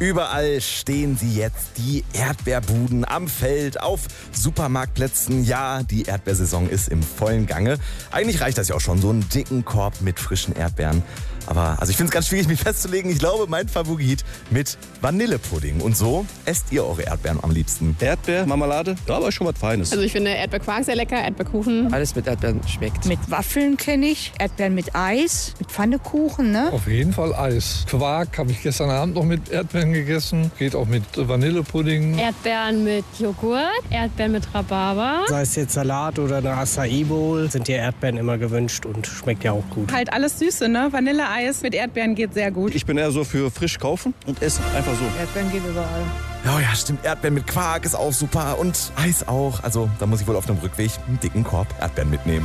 Überall stehen sie jetzt, die Erdbeerbuden am Feld, auf Supermarktplätzen. Ja, die Erdbeersaison ist im vollen Gange. Eigentlich reicht das ja auch schon, so einen dicken Korb mit frischen Erdbeeren. Aber ich finde es ganz schwierig, mich festzulegen. Ich glaube, mein Favorit mit Vanillepudding. Und so esst ihr eure Erdbeeren am liebsten. Erdbeer, Marmelade, da war schon was Feines. Also ich finde Erdbeerquark sehr lecker, Erdbeerkuchen. Alles mit Erdbeeren schmeckt. Mit Waffeln kenne ich, Erdbeeren mit Eis, mit Pfannekuchen, ne? Auf jeden Fall Eis. Quark habe ich gestern Abend noch mit Erdbeeren gegessen. Geht auch mit Vanillepudding. Erdbeeren mit Joghurt, Erdbeeren mit Rhabarber. Sei es jetzt Salat oder eine Acai Bowl, sind die Erdbeeren immer gewünscht und schmeckt ja auch gut. Halt alles Süße, ne? Vanilleeis mit Erdbeeren geht sehr gut. Ich bin eher so für frisch kaufen und essen. Einfach so. Erdbeeren geht überall. Oh ja, stimmt. Erdbeeren mit Quark ist auch super und Eis auch. Also da muss ich wohl auf dem Rückweg einen dicken Korb Erdbeeren mitnehmen.